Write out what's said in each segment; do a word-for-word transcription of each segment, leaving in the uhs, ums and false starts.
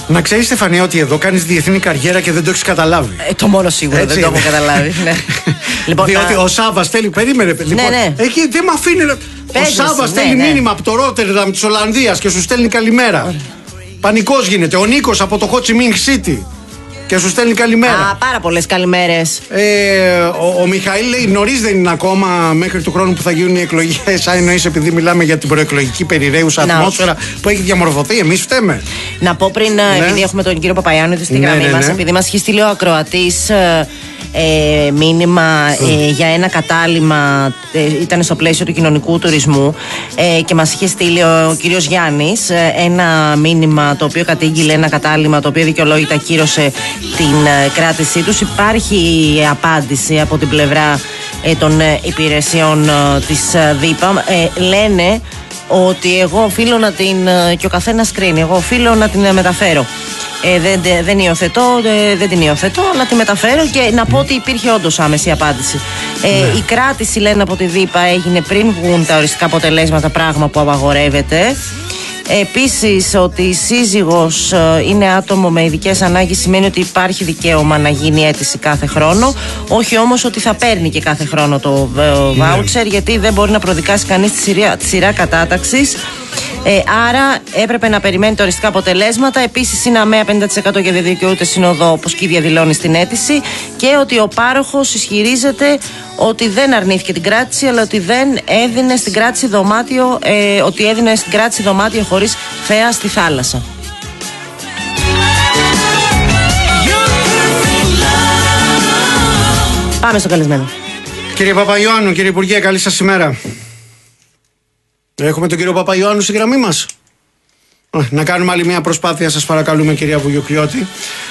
Να ξέρεις, Στεφανία, ότι εδώ κάνεις διεθνή καριέρα και δεν το έχεις καταλάβει. Ε, το μόνο σίγουρο έτσι δεν το έχω καταλάβει. Ναι. Λοιπόν, διότι α... ο Σάββας θέλει, περίμενε. Λοιπόν, ναι, ναι. Εκεί δεν με αφήνει. Ο Σάββας ναι, στέλνει ναι. μήνυμα από το Ρότερνταμ της Ολλανδίας και σου στέλνει καλημέρα. Oh. Πανικός γίνεται. Ο Νίκος από το Χότσι-Μίνχ Σίτι και σου στέλνει καλημέρα. Α, πάρα πολλές καλημέρες. Ε, ο, ο Μιχαήλ λέει: νωρίς δεν είναι ακόμα μέχρι του χρόνου που θα γίνουν οι εκλογές. Αν εννοείς, επειδή μιλάμε για την προεκλογική περιραίουσα ατμόσφαιρα που έχει διαμορφωθεί, εμείς φταίμε. Να πω πριν, ναι. επειδή έχουμε τον κύριο Παπαϊάννου στη ναι, γραμμή ναι, ναι. μας, επειδή μας έχει στείλει ο ακροατής ε, μήνυμα ε, για ένα κατάλημα, ε, ήταν στο πλαίσιο του κοινωνικού τουρισμού ε, και μας είχε στείλει ο, ο κύριος Γιάννης ε, ένα μήνυμα το οποίο κατήγγειλε ένα κατάλημα το οποίο δικαιολόγητα κύρωσε την ε, κράτησή τους. Υπάρχει απάντηση από την πλευρά ε, των ε, υπηρεσιών ε, της ε, ΔΥΠΑ. Ε, λένε ότι εγώ οφείλω να την, ε, και ο καθένας κρίνει, εγώ οφείλω να την ε, μεταφέρω. Ε, δεν, δεν υιοθετώ, ε, δεν την υιοθετώ, αλλά τη μεταφέρω και να πω ότι υπήρχε όντως άμεση απάντηση. Ε, ναι. Η κράτηση, λένε από τη ΔΥΠΑ, έγινε πριν βγουν τα οριστικά αποτελέσματα, πράγμα που απαγορεύεται. Επίσης, ότι η σύζυγος είναι άτομο με ειδικές ανάγκες σημαίνει ότι υπάρχει δικαίωμα να γίνει αίτηση κάθε χρόνο. Όχι όμως ότι θα παίρνει και κάθε χρόνο το βάουτσερ, ναι. γιατί δεν μπορεί να προδικάσει κανείς τη σειρά, τη σειρά κατάταξης. Ε, άρα έπρεπε να περιμένει τα οριστικά αποτελέσματα. Επίσης, είναι αμαία πενήντα τοις εκατό και δεν δικαιούται συνοδό, όπως και διαδηλώνει στην αίτηση. Και ότι ο πάροχος ισχυρίζεται ότι δεν αρνήθηκε την κράτηση, αλλά ότι δεν έδινε στην κράτηση δωμάτιο, ε, ότι έδινε στην κράτηση δωμάτιο χωρίς θέα στη θάλασσα. Πάμε στο καλεσμένο. Κύριε Παπαϊωάννου, κύριε Υπουργέ, καλή σας ημέρα. Έχουμε τον κύριο Παπαϊωάννου στη γραμμή μας. Να κάνουμε άλλη μια προσπάθεια, σας παρακαλούμε, κυρία Βουγιουκλιώτη.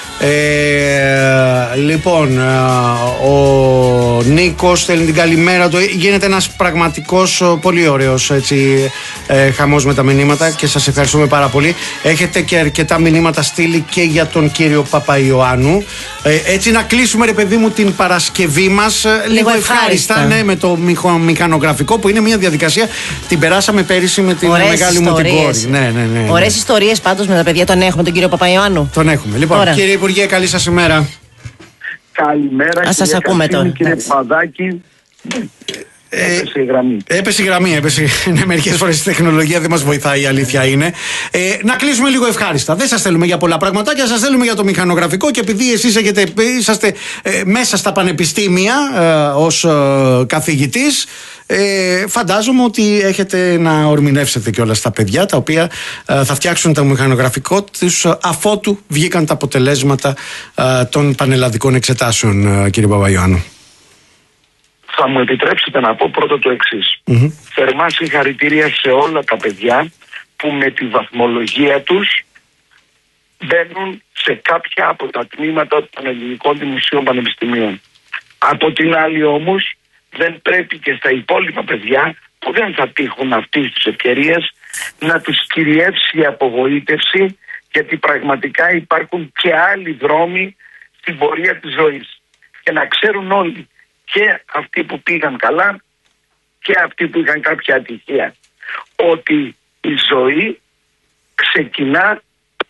Ε, λοιπόν, ο Νίκος στέλνει την καλημέρα του. Γίνεται ένας πραγματικός πολύ ωραίος έτσι, ε, χαμός με τα μηνύματα και σας ευχαριστούμε πάρα πολύ. Έχετε και αρκετά μηνύματα στείλει και για τον κύριο Παπαϊωάννου. Ε, έτσι να κλείσουμε, ρε παιδί μου, την Παρασκευή μας λίγο, λίγο ευχάριστα, ευχάριστα ναι, με το μηχο, μηχανογραφικό που είναι μια διαδικασία. Την περάσαμε πέρυσι με την ωραίες μεγάλη ιστορίες. μου την κόρη. Ναι, ναι, ναι, ναι. Ωραίες ιστορίες πάντως με τα παιδιά. Τον έχουμε τον κύριο Παπαϊωάννου. Τον έχουμε. Λοιπόν, Ωραία. Κύριε Υπουργέ, καλή σας ημέρα. Καλημέρα. Ας σας ακούμε τώρα. Κύριε Παδάκη. Ε, έπεσε η γραμμή. Έπεσε η γραμμή. Έπεσε. Ναι, μερικές φορές η τεχνολογία δεν μας βοηθάει, η αλήθεια είναι. Ε, να κλείσουμε λίγο ευχάριστα. Δεν σας θέλουμε για πολλά πραγματάκια, σας θέλουμε για το μηχανογραφικό και επειδή εσείς έχετε, είσαστε ε, μέσα στα πανεπιστήμια ε, ως ε, καθηγητής, ε, φαντάζομαι ότι έχετε να ορμηνεύσετε και όλα στα παιδιά τα οποία ε, θα φτιάξουν το μηχανογραφικό τους ε, αφότου βγήκαν τα αποτελέσματα ε, των πανελλαδικών εξετάσεων, ε, κύριε Παπαϊωάννου. Θα μου επιτρέψετε να πω πρώτα το εξής. Mm-hmm. Θερμά συγχαρητήρια σε όλα τα παιδιά που με τη βαθμολογία τους μπαίνουν σε κάποια από τα τμήματα των ελληνικών δημοσίων πανεπιστημίων. Από την άλλη όμως δεν πρέπει και στα υπόλοιπα παιδιά που δεν θα τύχουν αυτής της ευκαιρίας να τους κυριεύσει η απογοήτευση, γιατί πραγματικά υπάρχουν και άλλοι δρόμοι στην πορεία της ζωής. Και να ξέρουν όλοι, και αυτοί που πήγαν καλά και αυτοί που είχαν κάποια ατυχία, ότι η ζωή ξεκινά.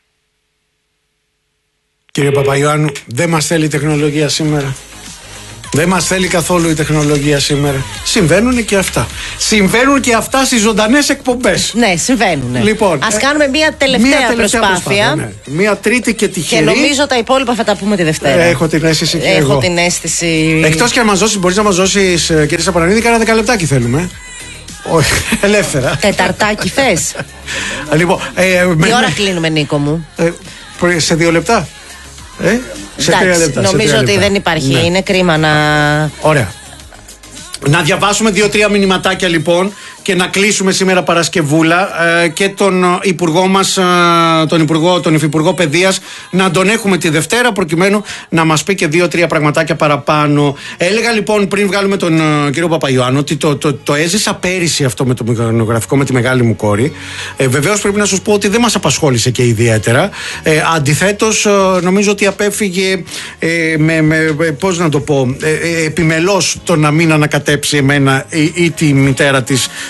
Κύριε Παπαϊωάννου, δεν μας θέλει η τεχνολογία σήμερα. Δεν μας θέλει καθόλου η τεχνολογία σήμερα. Συμβαίνουν και αυτά. Συμβαίνουν και αυτά στις ζωντανές εκπομπές. Ναι, συμβαίνουν. Λοιπόν, ας κάνουμε μια τελευταία, μια τελευταία προσπάθεια. προσπάθεια ναι. Μια τρίτη και τυχερή. Και νομίζω τα υπόλοιπα θα τα πούμε τη Δευτέρα. Ε, έχω την αίσθηση και έχω εγώ. την αίσθηση. Εκτός και να μας δώσεις, μπορείς να μας δώσεις, κύριε Σαπαρανίδη, κάνα δεκαλεπτάκι θέλουμε. Όχι, ελεύθερα. Τεταρτάκι θες. Λοιπόν, ε, τι ώρα κλείνουμε, Νίκο μου? Ε, σε δύο λεπτά. Ε, σε Εντάξει, τρία λεπτά, νομίζω σε τρία ότι λεπτά. δεν υπάρχει. Ναι. Είναι κρίμα να. Ωραία. Να διαβάσουμε δύο-τρία μηνυματάκια λοιπόν και να κλείσουμε σήμερα Παρασκευούλα ε, και τον υπουργό μας, ε, τον, υπουργό, τον υφυπουργό παιδείας, να τον έχουμε τη Δευτέρα προκειμένου να μας πει και δύο-τρία πραγματάκια παραπάνω. Έλεγα λοιπόν πριν βγάλουμε τον ε, κύριο Παπαϊωάννου ότι το, το, το έζησα πέρυσι αυτό με το μηχανογραφικό με τη μεγάλη μου κόρη. Ε, βεβαίως πρέπει να σας πω ότι δεν μας απασχόλησε και ιδιαίτερα. Ε, αντιθέτως ε, νομίζω ότι απέφυγε ε, με, με, πώς να το πω, ε, ε, επιμελώς το να μην ανακατέψει εμένα ή, ή τη μητέρα της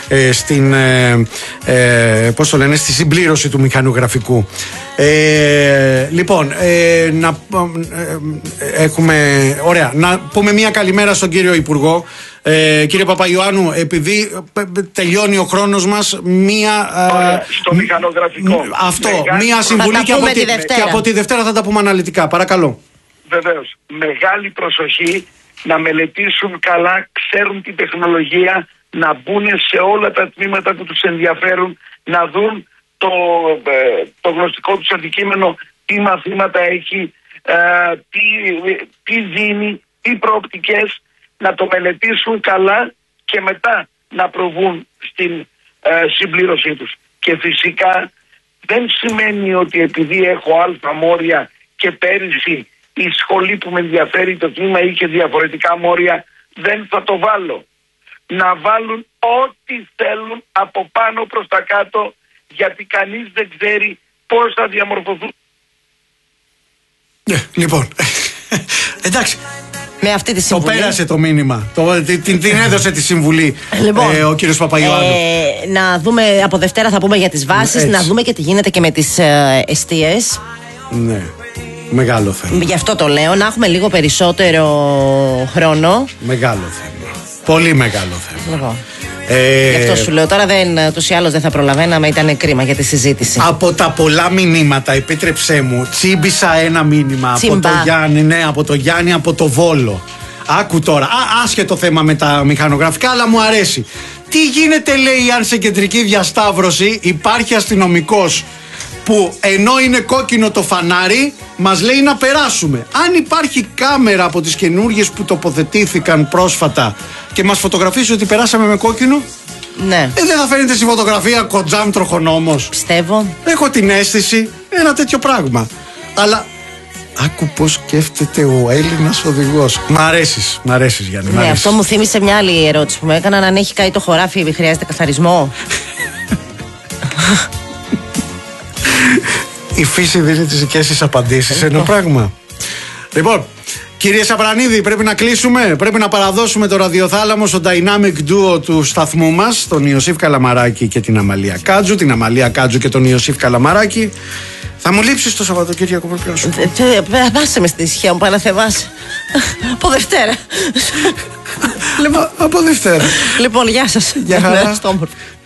ε, στην, ε, ε, πώς το λένε, στη συμπλήρωση του μηχανογραφικού. Ε, λοιπόν, ε, να ε, έχουμε, ωραία, να πούμε μια καλημέρα στον κύριο Υπουργό. Ε, κύριε Παπαϊωάννου, επειδή τελειώνει ο χρόνος μας, μία. Ωραία, στο μηχανογραφικό. Αυτό, Μεγάλη μία συμβουλή και από, τη, και από τη Δευτέρα θα τα πούμε αναλυτικά. Παρακαλώ. Βεβαίως. Μεγάλη προσοχή να μελετήσουν καλά, ξέρουν την τεχνολογία, να μπουν σε όλα τα τμήματα που τους ενδιαφέρουν, να δουν το, το γνωστικό τους αντικείμενο, τι μαθήματα έχει, τι, τι δίνει, τι προοπτικές, να το μελετήσουν καλά και μετά να προβούν στην ε, συμπλήρωσή τους. Και φυσικά δεν σημαίνει ότι επειδή έχω αλφα μόρια και πέρυσι η σχολή που με ενδιαφέρει, το τμήμα είχε διαφορετικά μόρια, δεν θα το βάλω. Να βάλουν ό,τι θέλουν από πάνω προς τα κάτω, γιατί κανείς δεν ξέρει πώς θα διαμορφωθούν. Ναι, λοιπόν, εντάξει. Με αυτή τη συμβουλή. Το πέρασε το μήνυμα. Το, την, την έδωσε τη συμβουλή λοιπόν, ε, ο κύριος Παπαϊωάννου. Ε, να δούμε, από Δευτέρα θα πούμε για τις βάσεις, έτσι. Να δούμε και τι γίνεται και με τις ε, εστίες. Ναι, μεγάλο θέμα. Γι' αυτό το λέω, να έχουμε λίγο περισσότερο χρόνο. Μεγάλο θέμα. Πολύ μεγάλο θέμα. Λοιπόν. Ε, Γι' αυτό σου λέω τώρα, δεν, τους ή άλλως δεν θα προλαβαίναμε, ήταν κρίμα για τη συζήτηση. Από τα πολλά μηνύματα, επίτρεψέ μου, τσίμπησα ένα μήνυμα από το Γιάννη, ναι, από το Γιάννη, από το Βόλο. Άκου τώρα, α, άσχετο θέμα με τα μηχανογραφικά, αλλά μου αρέσει. Τι γίνεται, λέει, αν σε κεντρική διασταύρωση υπάρχει αστυνομικός που ενώ είναι κόκκινο το φανάρι, μας λέει να περάσουμε. Αν υπάρχει κάμερα από τις καινούργιες που τοποθετήθηκαν πρόσφατα και μας φωτογραφίσει ότι περάσαμε με κόκκινο, ναι. ε, δεν θα φαίνεται στη φωτογραφία κοντζάμ τροχονόμος. Πιστεύω. Έχω την αίσθηση, ένα τέτοιο πράγμα. Αλλά άκου πώς σκέφτεται ο Έλληνας οδηγός. Μ' αρέσεις, μ' αρέσεις Γιάννη. Ναι, αυτό μου θύμισε μια άλλη ερώτηση που μου έκαναν. Αν έχει καεί το χωράφι, χρειάζεται καθαρισμό. Η φύση δίνει τις δικές της απαντήσεις. Ένα πράγμα. Λοιπόν, κύριε Σαπρανίδη, πρέπει να κλείσουμε. Πρέπει να παραδώσουμε το ραδιοθάλαμο στο dynamic duo του σταθμού μας, τον Ιωσήφ Καλαμαράκη και την Αμαλία Κάτζου. Την Αμαλία Κάτζου και τον Ιωσήφ Καλαμαράκη. Θα μου λείψεις το Σαββατοκύριακο, πρέπει να σου πω. Πάσε με στη ησυχία μου, Παναθεμάς. Από Δευτέρα. Από Δευτέρα. Λοιπόν, γεια σας. Γεια χαρά.